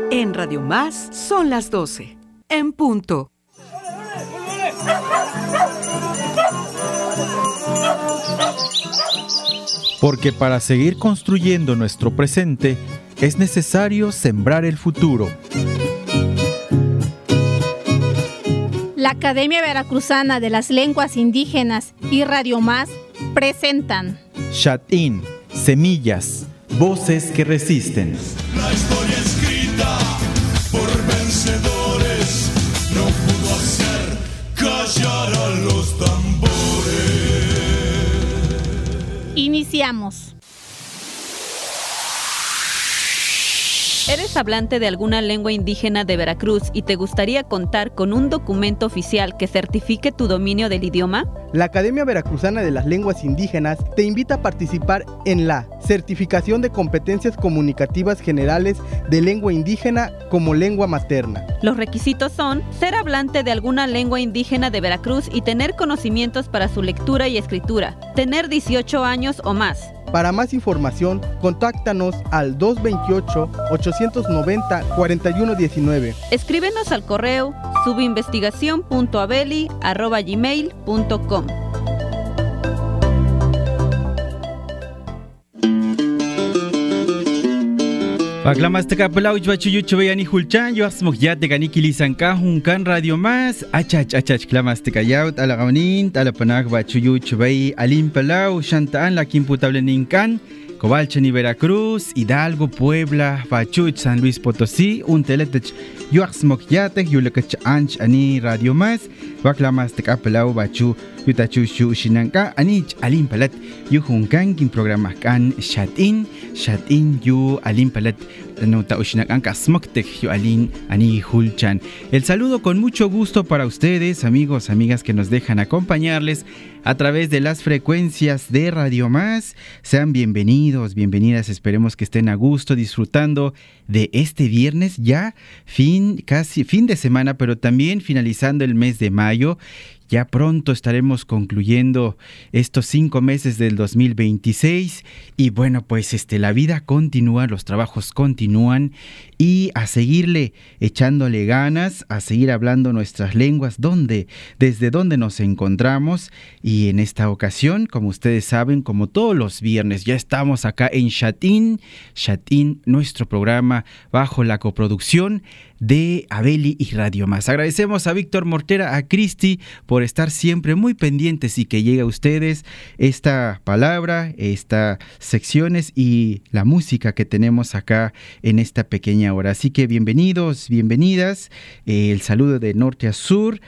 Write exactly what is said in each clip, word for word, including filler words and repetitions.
En Radio Más son las doce. En punto. Porque para seguir construyendo nuestro presente es necesario sembrar el futuro. La Academia Veracruzana de las Lenguas Indígenas y Radio Más presentan Xatín, semillas, voces que resisten. La historia escrita por vencedores no pudo hacer callar a los tambores. Iniciamos. ¿Eres hablante de alguna lengua indígena de Veracruz y te gustaría contar con un documento oficial que certifique tu dominio del idioma? La Academia Veracruzana de las Lenguas Indígenas te invita a participar en la Certificación de Competencias Comunicativas Generales de Lengua Indígena como lengua materna. Los requisitos son ser hablante de alguna lengua indígena de Veracruz y tener conocimientos para su lectura y escritura, tener dieciocho años o más. Para más información, contáctanos al dos dos ocho, ocho nueve cero, cuatro uno uno nueve. Escríbenos al correo subinvestigación punto abeli arroba gmail punto com. Paglamastaka palauch bachuyucho bayani hulchan yo asmok ya de gani kilisanka hunkan radio más achach achach klamastaka yaut ala gaunin ala panag bachuyucho bay alim palau shantaan la kimputable ninkan Cobalchani, Veracruz, Hidalgo, Puebla, Pachuch, San Luis Potosí, un teletech, Yuaxmok Yatek, Yulakach Anch, Ani Radio Más, Baclamastek Apelau, Bachu, Yutachushu, Shinanka, Anich, Alimpalat, Yuhunkan, Kim Programa Kan, Shatin, Shatin, Yu, Alimpalat, Nota Ushinakanka, Smoktek, Yu Alin, Ani Hulchan. El saludo con mucho gusto para ustedes, amigos, amigas que nos dejan acompañarles a través de las frecuencias de Radio Más. Sean bienvenidos, bienvenidas, esperemos que estén a gusto disfrutando de este viernes ya, fin, casi fin de semana, pero también finalizando el mes de mayo. Ya pronto estaremos concluyendo estos cinco meses del dos mil veintiséis y bueno, pues este, la vida continúa, los trabajos continúan y a seguirle echándole ganas, a seguir hablando nuestras lenguas, donde, desde donde nos encontramos. Y en esta ocasión, como ustedes saben, como todos los viernes, ya estamos acá en Xatín, Xatín, nuestro programa bajo la coproducción de Abeli y Radio Más. Agradecemos a Víctor Mortera, a Cristi, por estar siempre muy pendientes y que llegue a ustedes esta palabra, estas secciones y la música que tenemos acá en esta pequeña hora. Así que bienvenidos, bienvenidas, eh, el saludo de norte a sur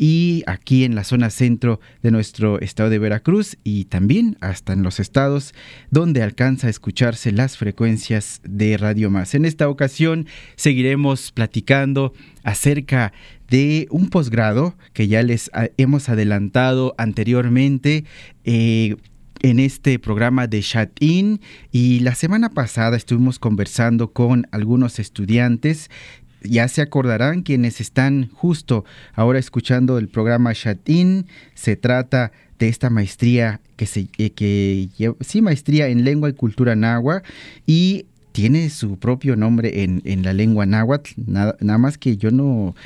y aquí en la zona centro de nuestro estado de Veracruz y también hasta en los estados donde alcanza a escucharse las frecuencias de Radio Más. En esta ocasión seguiremos platicando acerca de un posgrado que ya les hemos adelantado anteriormente eh, en este programa de Xatín, y la semana pasada estuvimos conversando con algunos estudiantes. Ya se acordarán quienes están justo ahora escuchando el programa Xatín. Se trata de esta maestría que se eh, que sí maestría en lengua y cultura náhuatl, y tiene su propio nombre en, en la lengua náhuatl, nada, nada más que yo no